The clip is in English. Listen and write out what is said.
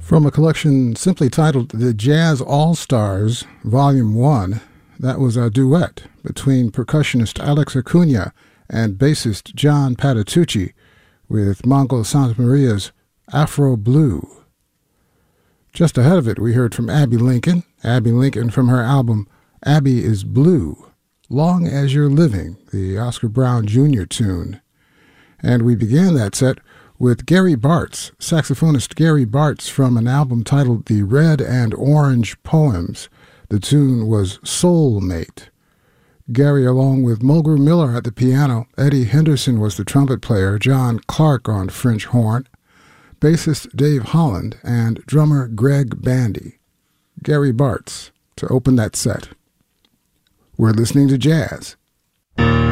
From a collection simply titled The Jazz All-Stars, Volume 1, that was a duet between percussionist Alex Acuna and bassist John Patitucci with Mongo Santamaria's Afro Blue. Just ahead of it, we heard from Abbey Lincoln from her album Abbey is Blue, Long as You're Living, the Oscar Brown Jr. tune. And we began that set with Gary Bartz, saxophonist Gary Bartz, from an album titled The Red and Orange Poems. The tune was Soulmate. Gary, along with Mulgrew Miller at the piano, Eddie Henderson was the trumpet player, John Clark on French horn, bassist Dave Holland, and drummer Greg Bandy. Gary Bartz to open that set. We're listening to jazz.